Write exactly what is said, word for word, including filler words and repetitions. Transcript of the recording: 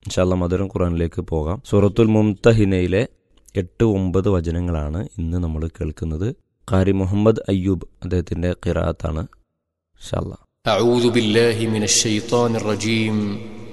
ഇൻഷാ അല്ലാഹ് മധുരം ഖുർആനിലേക്ക് പോകാം. സൂറത്തുൽ മുംതഹിനയിലെ എട്ട് ഒമ്പത് വചനങ്ങളാണ് ഇന്ന് നമ്മൾ കേൾക്കുന്നത്. ഖാരി മുഹമ്മദ് അയ്യൂബ് അദ്ദേഹത്തിന്റെ ഖിറാഅത്താണ്. ഇൻഷാ അല്ലാഹ്. അഊദു ബില്ലാഹി മിനശ് ശൈത്വാനിർ റജീം.